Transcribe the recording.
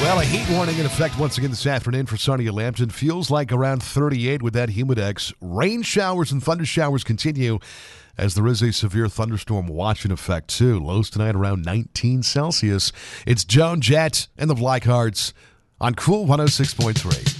Well, a heat warning in effect once again this afternoon for sunny Lambton. Feels like around 38 with that humidex. Rain showers and thunder showers continue as there is a severe thunderstorm watch in effect, too. Lows tonight around 19 Celsius. It's Joan Jett and the Blackhearts on Cool 106.3.